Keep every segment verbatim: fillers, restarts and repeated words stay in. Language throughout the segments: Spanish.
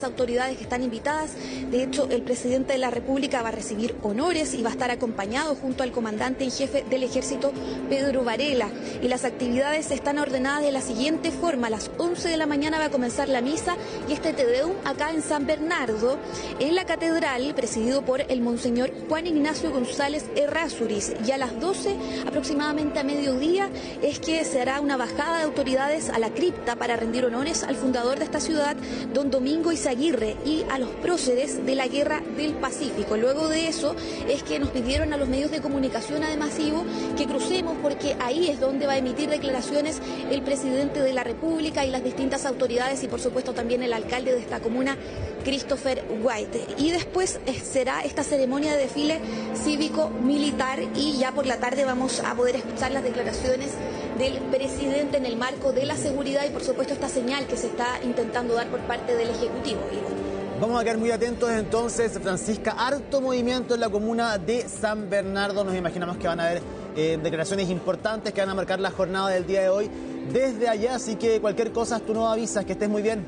autoridades que están invitadas. De hecho, el presidente de la República va a recibir honores y va a estar acompañado junto al comandante en jefe del ejército, Pedro Varela. Y las actividades están ordenadas de la siguiente forma: a las once de la mañana va a comenzar la misa y este Te Deum acá en San Bernardo, en la catedral, presidido por el monseñor Juan Ignacio González Errázuriz. Y a las doce, aproximadamente a mediodía, es que se hará una bajada de autoridades a la cripta para rendir honores al fundador de esta ciudad, don Domingo Izaguirre, y a los próceres de la Guerra del Pacífico. Luego de eso es que nos pidieron a los medios de comunicación, además Ivo, que crucemos, porque ahí es donde va a emitir declaraciones el presidente de la República y las distintas autoridades, y por supuesto también el alcalde de esta comuna, Christopher White. Y después será esta ceremonia de desfile cívico-militar, y ya por la tarde vamos a poder escuchar las declaraciones del presidente en el marco de la seguridad y por supuesto esta señal que se está intentando dar por parte del Ejecutivo. Vamos a quedar muy atentos entonces, Francisca. Harto movimiento en la comuna de San Bernardo. Nos imaginamos que van a haber eh, declaraciones importantes que van a marcar la jornada del día de hoy desde allá, así que cualquier cosa tú nos avisas. Que estés muy bien.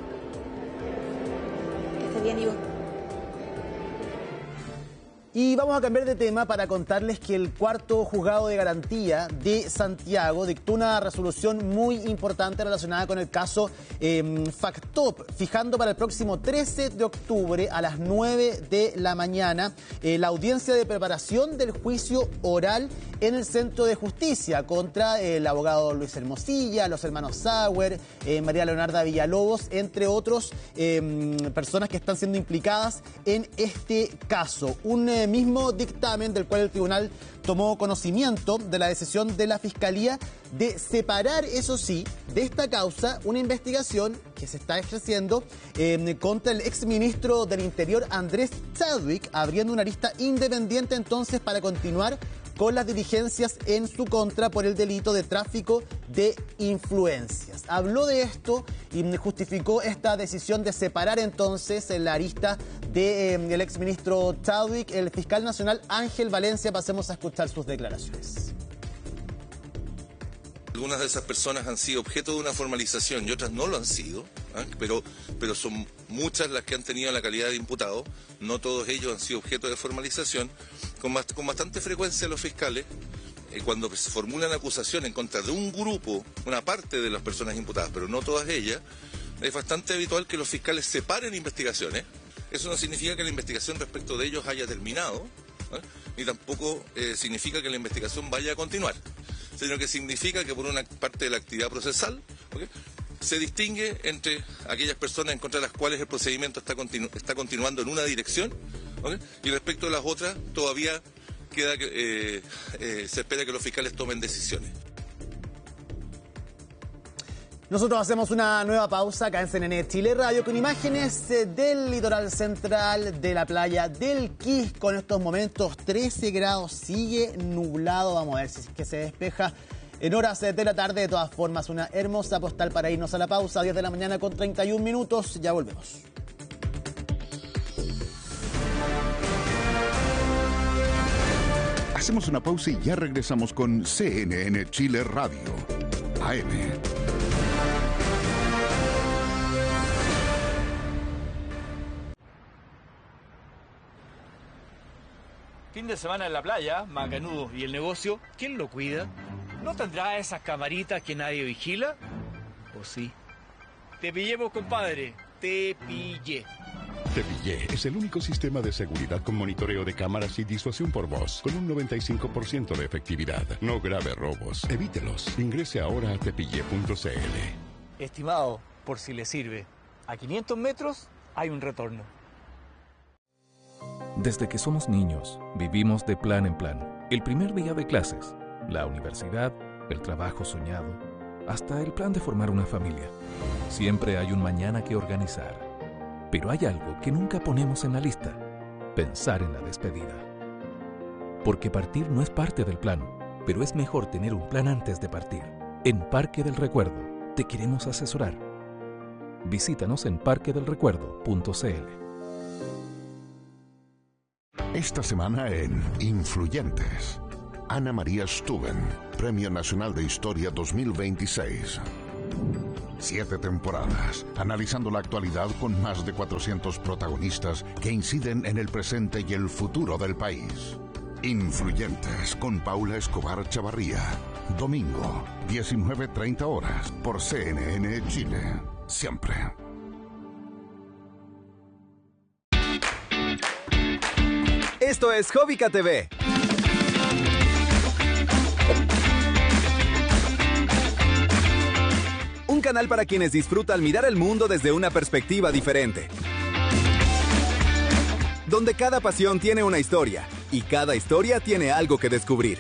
Que estés bien, Ivo. Y vamos a cambiar de tema para contarles que el cuarto juzgado de garantía de Santiago dictó una resolución muy importante relacionada con el caso eh, Factop, fijando para el próximo trece de octubre a las nueve de la mañana eh, la audiencia de preparación del juicio oral en el Centro de Justicia contra el abogado Luis Hermosilla, los hermanos Sauer, eh, María Leonarda Villalobos, entre otros eh, personas que están siendo implicadas en este caso. Un eh, mismo dictamen del cual el tribunal tomó conocimiento de la decisión de la Fiscalía de separar, eso sí, de esta causa una investigación que se está ejerciendo eh, contra el exministro del Interior, Andrés Chadwick, abriendo una lista independiente entonces para continuar con las diligencias en su contra por el delito de tráfico de influencias. Habló de esto y justificó esta decisión de separar entonces la arista del de, eh, exministro Chadwick, el fiscal nacional Ángel Valencia. Pasemos a escuchar sus declaraciones. Algunas de esas personas han sido objeto de una formalización y otras no lo han sido, ¿eh? pero, pero son muchas las que han tenido la calidad de imputado. No todos ellos han sido objeto de formalización. Con, más, con bastante frecuencia los fiscales, eh, cuando se formulan acusaciones en contra de un grupo, una parte de las personas imputadas, pero no todas ellas, es bastante habitual que los fiscales separen investigaciones. Eso no significa que la investigación respecto de ellos haya terminado, ¿eh? ni tampoco eh, significa que la investigación vaya a continuar, sino que significa que por una parte de la actividad procesal, ¿okay?, se distingue entre aquellas personas en contra de las cuales el procedimiento está, continu está continuando en una dirección, ¿okay?, y respecto de las otras todavía queda eh, eh, se espera que los fiscales tomen decisiones. Nosotros hacemos una nueva pausa acá en C N N Chile Radio con imágenes del litoral central de la playa del Quisco. En estos momentos trece grados, sigue nublado. Vamos a ver si es que se despeja en horas de la tarde. De todas formas, una hermosa postal para irnos a la pausa. diez de la mañana con treinta y un minutos. Ya volvemos. Hacemos una pausa y ya regresamos con C N N Chile Radio A M. Fin de semana en la playa, Macanudo, ¿y el negocio? ¿Quién lo cuida? ¿No tendrá esas camaritas que nadie vigila? ¿O sí? Te pillemos, compadre. Te pillé. Te Pillé es el único sistema de seguridad con monitoreo de cámaras y disuasión por voz, con un noventa y cinco por ciento de efectividad. No grave robos. Evítelos. Ingrese ahora a tepillé punto c l. Estimado, por si le sirve, a quinientos metros hay un retorno. Desde que somos niños, vivimos de plan en plan. El primer día de clases, la universidad, el trabajo soñado, hasta el plan de formar una familia. Siempre hay un mañana que organizar. Pero hay algo que nunca ponemos en la lista: pensar en la despedida. Porque partir no es parte del plan, pero es mejor tener un plan antes de partir. En Parque del Recuerdo te queremos asesorar. Visítanos en parque del recuerdo punto c l. Esta semana en Influyentes, Ana María Stuben, Premio Nacional de Historia dos mil veintiséis. Siete temporadas, analizando la actualidad con más de cuatrocientos protagonistas que inciden en el presente y el futuro del país. Influyentes con Paula Escobar Chavarría. Domingo, diecinueve treinta horas, por C N N Chile. Siempre. Esto es Hobbica T V. Un canal para quienes disfrutan mirar el mundo desde una perspectiva diferente. Donde cada pasión tiene una historia y cada historia tiene algo que descubrir.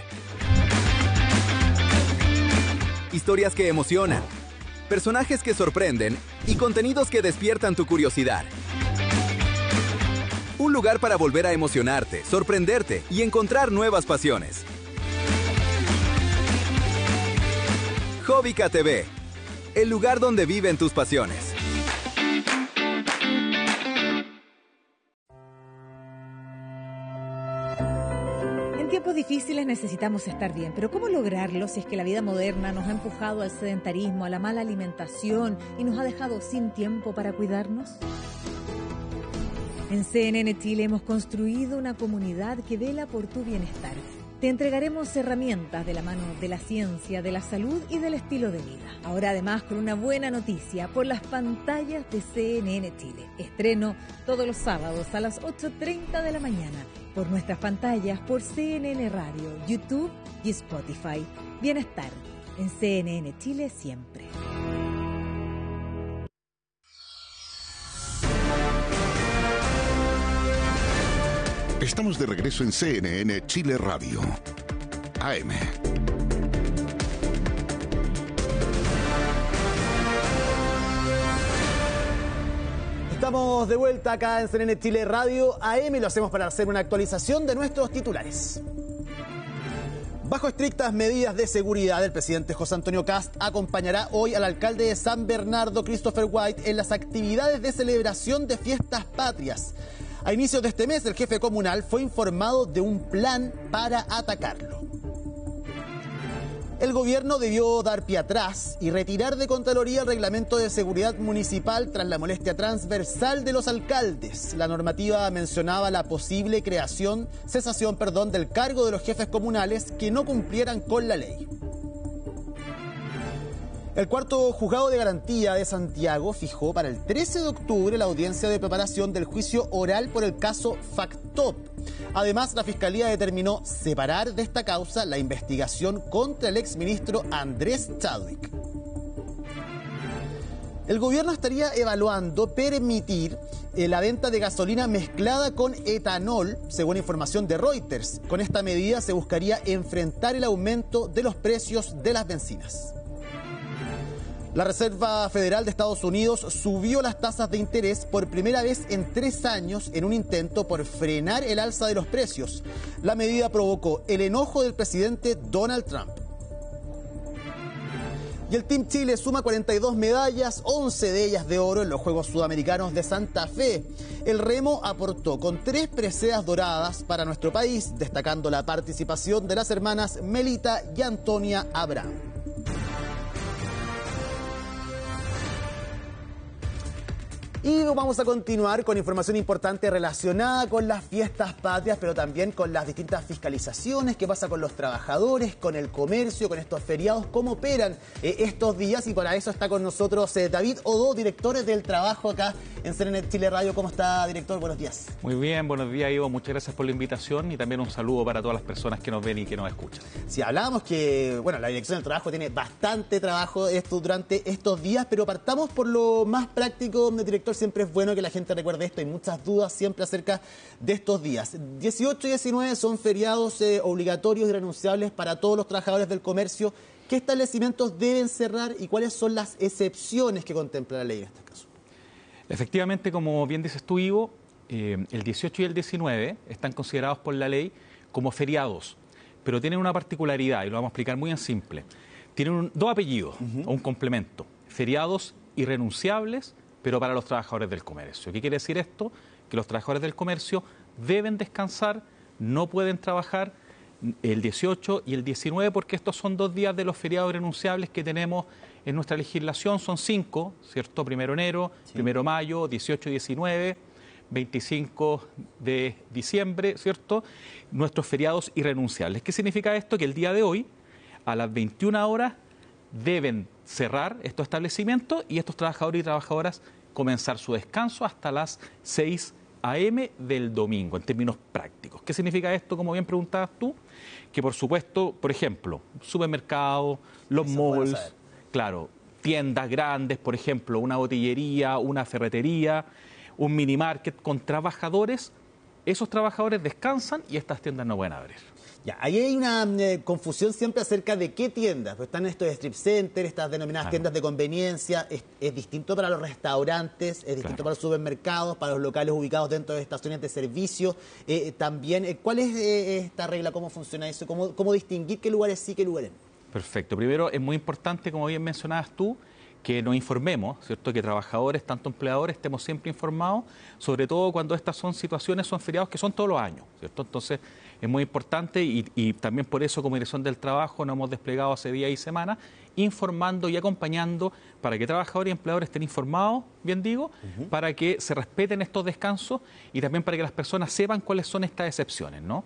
Historias que emocionan, personajes que sorprenden y contenidos que despiertan tu curiosidad. Un lugar para volver a emocionarte, sorprenderte y encontrar nuevas pasiones. Hobbica T V, el lugar donde viven tus pasiones. En tiempos difíciles necesitamos estar bien, pero ¿cómo lograrlo si es que la vida moderna nos ha empujado al sedentarismo, a la mala alimentación y nos ha dejado sin tiempo para cuidarnos? En C N N Chile hemos construido una comunidad que vela por tu bienestar. Te entregaremos herramientas de la mano de la ciencia, de la salud y del estilo de vida. Ahora además con una buena noticia por las pantallas de C N N Chile. Estreno todos los sábados a las ocho treinta de la mañana por nuestras pantallas por C N N Radio, YouTube y Spotify. Bienestar en C N N Chile siempre. Estamos de regreso en C N N Chile Radio. A M. Estamos de vuelta acá en C N N Chile Radio A M y lo hacemos para hacer una actualización de nuestros titulares. Bajo estrictas medidas de seguridad, el presidente José Antonio Kast acompañará hoy al alcalde de San Bernardo, Christopher White, en las actividades de celebración de fiestas patrias. A inicios de este mes, el jefe comunal fue informado de un plan para atacarlo. El gobierno debió dar pie atrás y retirar de Contraloría el reglamento de seguridad municipal tras la molestia transversal de los alcaldes. La normativa mencionaba la posible creación, cesación, perdón, del cargo de los jefes comunales que no cumplieran con la ley. El cuarto juzgado de garantía de Santiago fijó para el trece de octubre la audiencia de preparación del juicio oral por el caso FACTOP. Además, la Fiscalía determinó separar de esta causa la investigación contra el exministro Andrés Chadwick. El gobierno estaría evaluando permitir eh, la venta de gasolina mezclada con etanol, según información de Reuters. Con esta medida se buscaría enfrentar el aumento de los precios de las bencinas. La Reserva Federal de Estados Unidos subió las tasas de interés por primera vez en tres años en un intento por frenar el alza de los precios. La medida provocó el enojo del presidente Donald Trump. Y el Team Chile suma cuarenta y dos medallas, once de ellas de oro en los Juegos Sudamericanos de Santa Fe. El remo aportó con tres preseas doradas para nuestro país, destacando la participación de las hermanas Melita y Antonia Abraham. Y vamos a continuar con información importante relacionada con las fiestas patrias, pero también con las distintas fiscalizaciones, qué pasa con los trabajadores, con el comercio, con estos feriados, cómo operan eh, estos días. Y para eso está con nosotros eh, David Odó, director del trabajo acá en C N N Chile Radio. ¿Cómo está, director? Buenos días. Muy bien, buenos días, Ivo. Muchas gracias por la invitación y también un saludo para todas las personas que nos ven y que nos escuchan. Sí, hablábamos que, bueno, la Dirección del Trabajo tiene bastante trabajo esto durante estos días, pero partamos por lo más práctico, director. Siempre es bueno que la gente recuerde esto. Hay muchas dudas siempre acerca de estos días. dieciocho y diecinueve son feriados eh, obligatorios y renunciables para todos los trabajadores del comercio. ¿Qué establecimientos deben cerrar y cuáles son las excepciones que contempla la ley en este caso? Efectivamente, como bien dices tú, Ivo, eh, el dieciocho y el diecinueve están considerados por la ley como feriados, pero tienen una particularidad y lo vamos a explicar muy en simple. Tienen un, dos apellidos uh-huh. o un complemento, feriados irrenunciables, pero para los trabajadores del comercio. ¿Qué quiere decir esto? Que los trabajadores del comercio deben descansar, no pueden trabajar el dieciocho y el diecinueve porque estos son dos días de los feriados irrenunciables que tenemos en nuestra legislación son cinco, ¿cierto? Primero de enero, sí. Primero de mayo, dieciocho y diecinueve, veinticinco de diciembre, ¿cierto? Nuestros feriados irrenunciables. ¿Qué significa esto? Que el día de hoy, a las veintiuna horas, deben cerrar estos establecimientos y estos trabajadores y trabajadoras comenzar su descanso hasta las seis a eme del domingo, en términos prácticos. ¿Qué significa esto, como bien preguntabas tú? Que, por supuesto, por ejemplo, supermercados, los Eso malls, claro, tiendas grandes, por ejemplo, una botillería, una ferretería, un mini market con trabajadores, esos trabajadores descansan y estas tiendas no pueden abrir. Ya, ahí hay una eh, confusión siempre acerca de qué tiendas. Pues están estos strip centers, estas denominadas claro. tiendas de conveniencia. Es, es distinto para los restaurantes, es distinto claro. para los supermercados, para los locales ubicados dentro de estaciones de servicio. Eh, también, eh, ¿cuál es eh, esta regla? ¿Cómo funciona eso? ¿Cómo, cómo distinguir qué lugares sí, qué lugares no? Perfecto. Primero, es muy importante, como bien mencionabas tú, que nos informemos, ¿cierto? Que trabajadores, tanto empleadores, estemos siempre informados, sobre todo cuando estas son situaciones, son feriados que son todos los años, ¿cierto? Entonces, es muy importante y, y también por eso, como Dirección del Trabajo, nos hemos desplegado hace días y semanas, informando y acompañando para que trabajadores y empleadores estén informados, bien digo, uh-huh. para que se respeten estos descansos y también para que las personas sepan cuáles son estas excepciones, ¿no?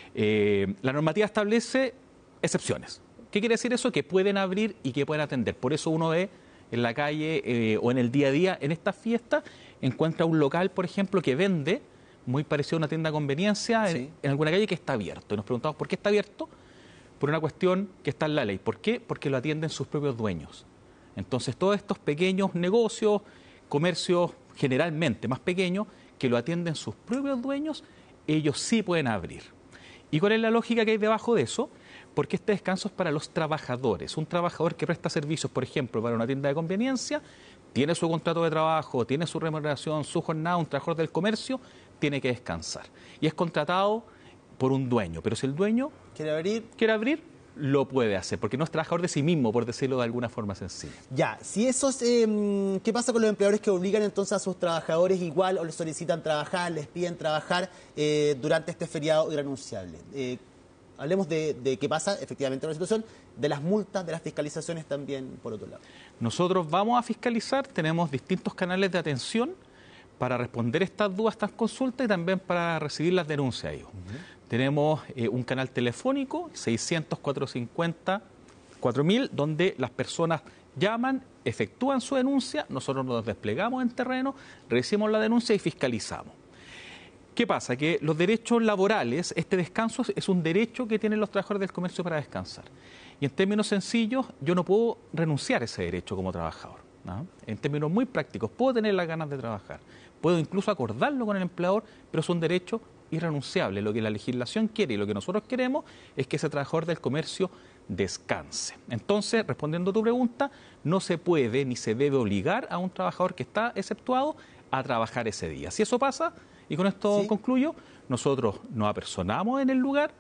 Eh, la normativa establece excepciones. ¿Qué quiere decir eso? Que pueden abrir y que pueden atender. Por eso uno ve en la calle eh, o en el día a día, en estas fiestas, encuentra un local, por ejemplo, que vende, muy parecido a una tienda de conveniencia, sí. en, en alguna calle que está abierto. Y nos preguntamos, ¿por qué está abierto? Por una cuestión que está en la ley. ¿Por qué? Porque lo atienden sus propios dueños. Entonces, todos estos pequeños negocios, comercios generalmente más pequeños, que lo atienden sus propios dueños, ellos sí pueden abrir. ¿Y cuál es la lógica que hay debajo de eso? Porque este descanso es para los trabajadores. Un trabajador que presta servicios, por ejemplo, para una tienda de conveniencia, tiene su contrato de trabajo, tiene su remuneración, su jornada, un trabajador del comercio, tiene que descansar. Y es contratado por un dueño. Pero si el dueño quiere abrir, quiere abrir lo puede hacer, porque no es trabajador de sí mismo, por decirlo de alguna forma sencilla. Ya, si esos, eh, ¿qué pasa con los empleadores que obligan entonces a sus trabajadores igual o les solicitan trabajar, les piden trabajar eh, durante este feriado irrenunciable? Eh, Hablemos de, de qué pasa efectivamente en la situación, de las multas, de las fiscalizaciones también, por otro lado. Nosotros vamos a fiscalizar, tenemos distintos canales de atención para responder estas dudas, estas consultas y también para recibir las denuncias. Uh-huh. Tenemos eh, un canal telefónico, seiscientos, cuatrocientos cincuenta, cuatro mil, donde las personas llaman, efectúan su denuncia, nosotros nos desplegamos en terreno, recibimos la denuncia y fiscalizamos. ¿Qué pasa? Que los derechos laborales, este descanso es un derecho que tienen los trabajadores del comercio para descansar. Y en términos sencillos, yo no puedo renunciar a ese derecho como trabajador, ¿no? En términos muy prácticos, puedo tener las ganas de trabajar, puedo incluso acordarlo con el empleador, pero es un derecho irrenunciable. Lo que la legislación quiere y lo que nosotros queremos es que ese trabajador del comercio descanse. Entonces, respondiendo a tu pregunta, no se puede ni se debe obligar a un trabajador que está exceptuado a trabajar ese día. Si eso pasa, y con esto ¿Sí? concluyo, nosotros nos apersonamos en el lugar,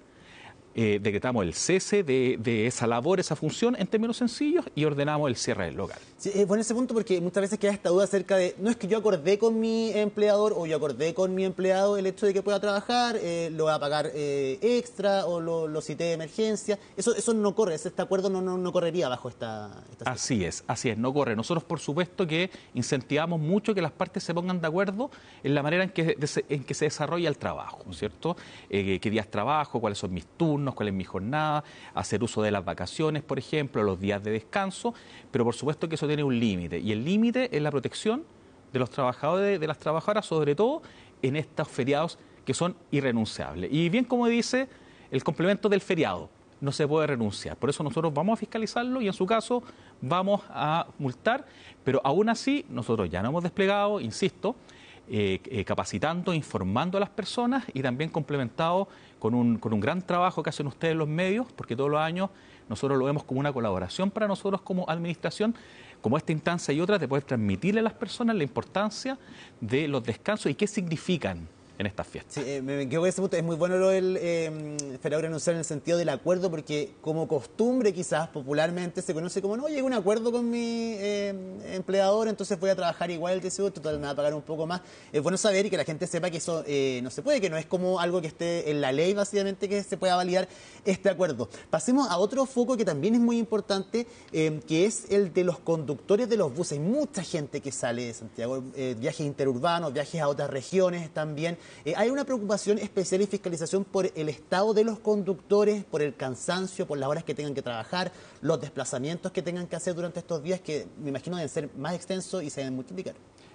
eh, decretamos el cese de, de esa labor, esa función en términos sencillos y ordenamos el cierre del local. Sí, es bueno ese punto porque muchas veces queda esta duda acerca de, no es que yo acordé con mi empleador o yo acordé con mi empleado el hecho de que pueda trabajar, eh, lo voy a pagar eh, extra o lo, lo cité de emergencia. Eso eso no corre, este acuerdo no, no, no correría bajo esta, esta Así es, así es, no corre. Nosotros, por supuesto, que incentivamos mucho que las partes se pongan de acuerdo en la manera en que, en que se desarrolla el trabajo, ¿cierto? Eh, qué días trabajo, cuáles son mis turnos, cuál es mi jornada, hacer uso de las vacaciones, por ejemplo, los días de descanso, pero por supuesto que eso tiene un límite, y el límite es la protección de los trabajadores, de las trabajadoras, sobre todo en estos feriados que son irrenunciables. Y bien como dice el complemento del feriado, no se puede renunciar. Por eso nosotros vamos a fiscalizarlo y en su caso vamos a multar, pero aún así nosotros ya nos hemos desplegado, insisto, eh, eh, capacitando, informando a las personas y también complementado con un, con un gran trabajo que hacen ustedes los medios, porque todos los años nosotros lo vemos como una colaboración para nosotros como administración, como esta instancia y otras, de poder transmitirle a las personas la importancia de los descansos y qué significan en estas fiestas. Sí, eh, me quedo con ese punto. Es muy bueno lo del eh, Feraure anunciar en el sentido del acuerdo, porque como costumbre quizás popularmente se conoce como, no, llegué a un acuerdo con mi eh, empleador, entonces voy a trabajar igual el T C U, total me va a pagar un poco más. Es bueno saber y que la gente sepa que eso eh, no se puede, que no es como algo que esté en la ley básicamente que se pueda validar este acuerdo. Pasemos a otro foco que también es muy importante, eh, que es el de los conductores de los buses. Hay mucha gente que sale de Santiago, eh, viajes interurbanos, viajes a otras regiones también. Eh, hay una preocupación especial y fiscalización por el estado de los conductores, por el cansancio, por las horas que tengan que trabajar, los desplazamientos que tengan que hacer durante estos días, que me imagino deben ser más extensos y se deben multiplicar.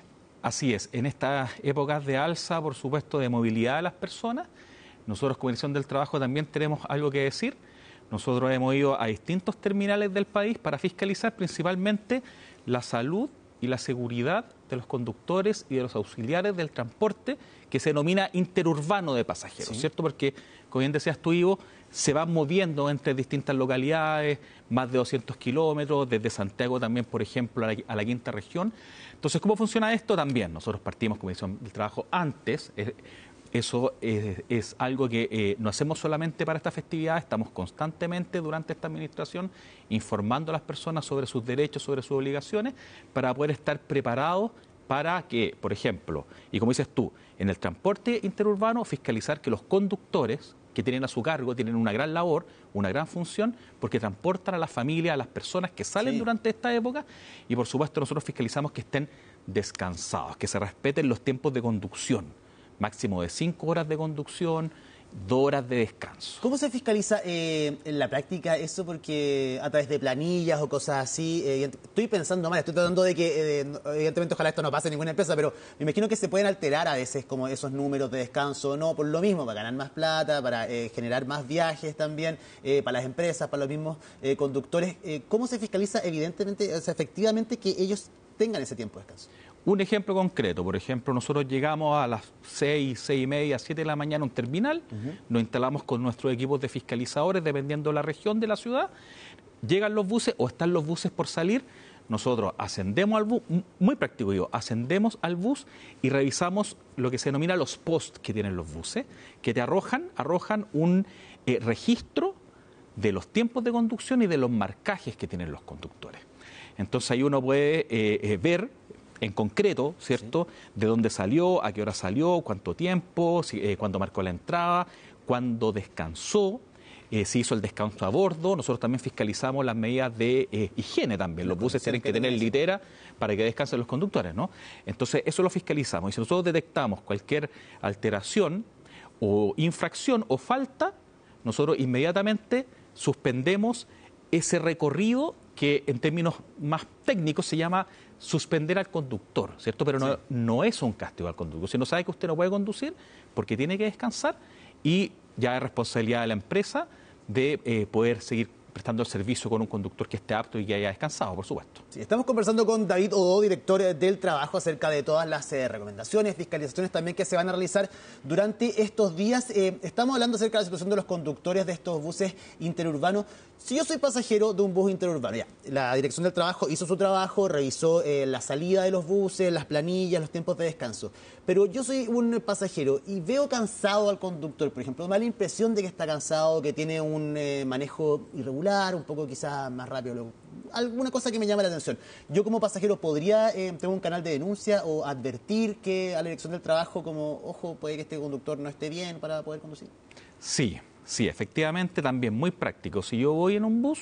Así es, en estas épocas de alza, por supuesto, de movilidad de las personas, nosotros como Dirección del Trabajo también tenemos algo que decir. Nosotros hemos ido a distintos terminales del país para fiscalizar principalmente la salud y la seguridad de los conductores y de los auxiliares del transporte que se denomina interurbano de pasajeros, sí. ¿Cierto? Porque, como bien decías tú, Ivo, se van moviendo entre distintas localidades, más de doscientos kilómetros, desde Santiago también, por ejemplo, a la, a la quinta región. Entonces, ¿cómo funciona esto? También nosotros partimos como Dirección del Trabajo antes. Eh, Eso es, es algo que eh, no hacemos solamente para esta festividad, estamos constantemente durante esta administración informando a las personas sobre sus derechos, sobre sus obligaciones, para poder estar preparados para que, por ejemplo, y como dices tú, en el transporte interurbano, fiscalizar que los conductores que tienen a su cargo tienen una gran labor, una gran función, porque transportan a las familias, a las personas que salen sí. durante esta época, y por supuesto nosotros fiscalizamos que estén descansados, que se respeten los tiempos de conducción. Máximo de cinco horas de conducción, dos horas de descanso. ¿Cómo se fiscaliza eh, en la práctica eso? Porque a través de planillas o cosas así, eh, estoy pensando mal, estoy tratando de que, eh, evidentemente ojalá esto no pase en ninguna empresa, pero me imagino que se pueden alterar a veces como esos números de descanso, no, por lo mismo, para ganar más plata, para eh, generar más viajes también, eh, para las empresas, para los mismos eh, conductores. Eh, ¿Cómo se fiscaliza evidentemente, o sea, efectivamente que ellos tengan ese tiempo de descanso? Un ejemplo concreto, por ejemplo, nosotros llegamos a las seis, seis y media, siete de la mañana a un terminal, uh-huh. nos instalamos con nuestros equipos de fiscalizadores, dependiendo de la región de la ciudad, llegan los buses o están los buses por salir, nosotros ascendemos al bus, muy práctico digo, ascendemos al bus y revisamos lo que se denomina los posts que tienen los buses, que te arrojan, arrojan un eh, registro de los tiempos de conducción y de los marcajes que tienen los conductores. Entonces ahí uno puede eh, eh, ver en concreto, ¿cierto?, sí. de dónde salió, a qué hora salió, cuánto tiempo, si, eh, cuándo marcó la entrada, cuándo descansó, eh, si hizo el descanso a bordo. Nosotros también fiscalizamos las medidas de eh, higiene también. Los buses tienen que tener litera para que descansen los conductores, ¿no? Entonces, eso lo fiscalizamos. Y si nosotros detectamos cualquier alteración o infracción o falta, nosotros inmediatamente suspendemos ese recorrido que en términos más técnicos se llama suspender al conductor, ¿cierto? Pero no, sí. no es un castigo al conductor. Si no sabe que usted no puede conducir porque tiene que descansar, y ya es responsabilidad de la empresa de eh, poder seguir prestando el servicio con un conductor que esté apto y que haya descansado, por supuesto. Sí, estamos conversando con David Odó, director del Trabajo, acerca de todas las eh, recomendaciones, fiscalizaciones también que se van a realizar durante estos días. Eh, estamos hablando acerca de la situación de los conductores de estos buses interurbanos. Si yo soy pasajero de un bus interurbano, ya, la Dirección del Trabajo hizo su trabajo, revisó eh, la salida de los buses, las planillas, los tiempos de descanso, pero yo soy un pasajero y veo cansado al conductor, por ejemplo, me da la impresión de que está cansado, que tiene un eh, manejo irregular, un poco quizás más rápido, alguna cosa que me llame la atención. Yo como pasajero podría eh, tener un canal de denuncia o advertir que a la Dirección del Trabajo como, ojo, puede que este conductor no esté bien para poder conducir. Sí, sí, efectivamente, también muy práctico. Si yo voy en un bus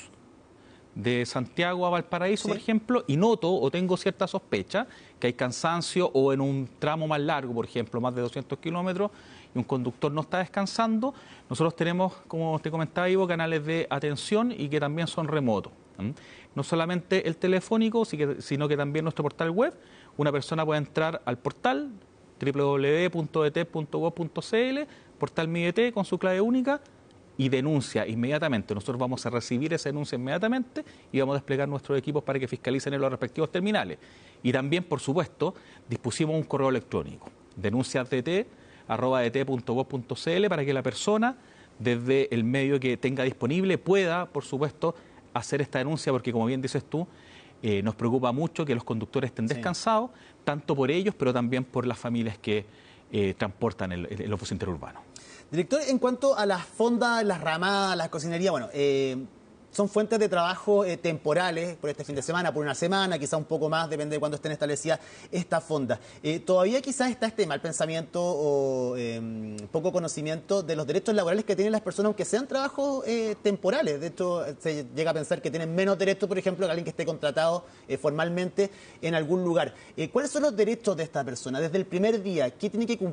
de Santiago a Valparaíso, ¿sí?, por ejemplo, y noto o tengo cierta sospecha que hay cansancio, o en un tramo más largo, por ejemplo, más de doscientos kilómetros, y un conductor no está descansando, nosotros tenemos, como te comentaba Ivo, canales de atención y que también son remotos. ¿Mm? No solamente el telefónico, sino que también nuestro portal web. Una persona puede entrar al portal doble u doble u doble u punto e t punto gov punto c l, portal Mi D T, con su clave única, y denuncia inmediatamente. Nosotros vamos a recibir esa denuncia inmediatamente y vamos a desplegar nuestros equipos para que fiscalicen en los respectivos terminales. Y también, por supuesto, dispusimos un correo electrónico, denunciasdt arroba d t punto gov punto c l, para que la persona, desde el medio que tenga disponible, pueda, por supuesto, hacer esta denuncia, porque, como bien dices tú, eh, nos preocupa mucho que los conductores estén descansados, sí, tanto por ellos, pero también por las familias que eh, transportan el, el, el bus interurbano. Director, en cuanto a las fondas, las ramadas, las cocinerías, bueno, eh, son fuentes de trabajo eh, temporales por este fin de semana, por una semana, quizá un poco más, depende de cuándo estén establecidas estas fondas. Eh, todavía quizás está este mal pensamiento o eh, poco conocimiento de los derechos laborales que tienen las personas, aunque sean trabajos eh, temporales. De hecho, se llega a pensar que tienen menos derechos, por ejemplo, que alguien que esté contratado eh, formalmente en algún lugar. Eh, ¿Cuáles son los derechos de esta persona? Desde el primer día, ¿qué tiene que cumplir